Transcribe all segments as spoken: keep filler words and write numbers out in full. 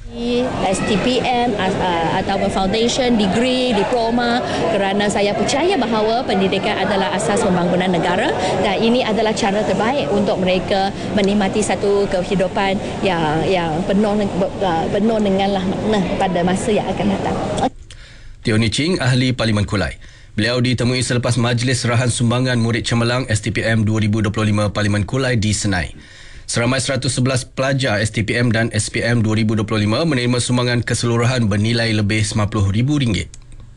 S T P M atau foundation, degree, diploma, kerana saya percaya bahawa pendidikan adalah asas pembangunan negara dan ini adalah cara terbaik untuk mereka menikmati satu kehidupan yang yang penuh penuh denganlah makna pada masa yang akan datang. Teo Ni Ching, ahli Parlimen Kulai. Beliau ditemui selepas Majlis Serahan Sumbangan Murid Cemerlang S T P M dua ribu dua puluh lima Parlimen Kulai di Senai. Seramai seratus sebelas pelajar S T P M dan S P M dua ribu dua puluh lima menerima sumbangan keseluruhan bernilai lebih sembilan puluh ribu ringgit.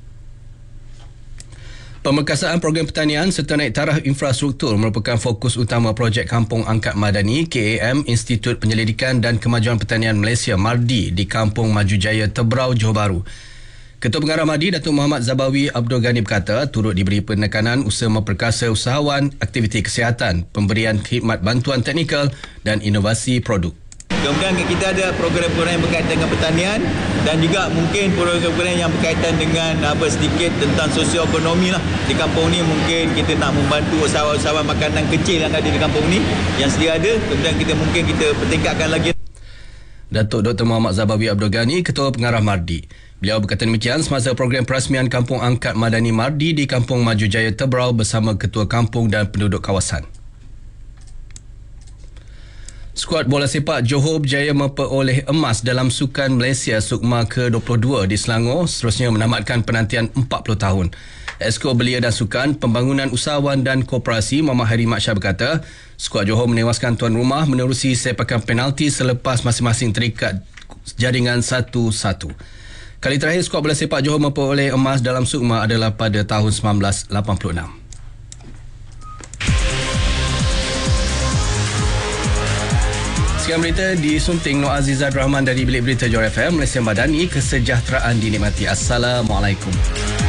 Pemerkasaan program pertanian serta naik taraf infrastruktur merupakan fokus utama projek Kampung Angkat Madani K A M Institut Penyelidikan dan Kemajuan Pertanian Malaysia MARDI di Kampung Maju Jaya, Tebrau, Johor Bahru. Ketua Pengarah MARDI, Datuk Muhammad Zabawi Abdul Ghani berkata, turut diberi penekanan usaha memperkasa usahawan, aktiviti kesihatan, pemberian khidmat bantuan teknikal dan inovasi produk. Kemudian kita ada program-program yang berkaitan dengan pertanian dan juga mungkin program-program yang berkaitan dengan apa sedikit tentang sosioekonomi lah. Di kampung ni mungkin kita nak membantu usahawan-usahawan makanan kecil yang ada di kampung ni yang sedia ada. Kemudian kita mungkin kita pertingkatkan lagi. Datuk Doktor Muhammad Zabawi Abdul Ghani, Ketua Pengarah MARDI. Beliau berkata demikian semasa program perasmian Kampung Angkat Madani MARDI di Kampung Maju Jaya, Tebrau bersama Ketua Kampung dan penduduk kawasan. Skuad bola sepak Johor berjaya memperoleh emas dalam Sukan Malaysia Sukma ke dua puluh dua di Selangor, seterusnya menamatkan penantian empat puluh tahun. Esko Belia dan Sukan, Pembangunan Usahawan dan Koperasi Muhammad Hairi Maksyar berkata, skuad Johor menewaskan tuan rumah menerusi sepakan penalti selepas masing-masing terikat jaringan satu satu. Kali terakhir skuad bola sepak Johor memperoleh emas dalam Sukma adalah pada tahun sembilan belas lapan puluh enam. Sekian berita disunting Noor Azizah Rahman dari Bilik Berita Johor F M. Malaysia Madani, kesejahteraan dinikmati. Assalamualaikum.